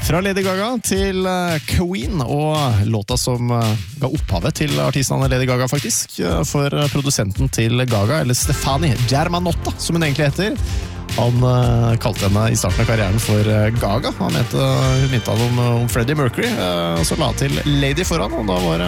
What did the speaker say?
Fra Lady Gaga til Queen, og låta som ga opphavet til artistene Lady Gaga faktisk, for produsenten til Gaga, eller Stefani Germanotta, som hun egentlig heter. Han kalte henne i starten av karrieren for Gaga. Han mente hun minnet han om Freddie Mercury, og så la til Lady foran, og da var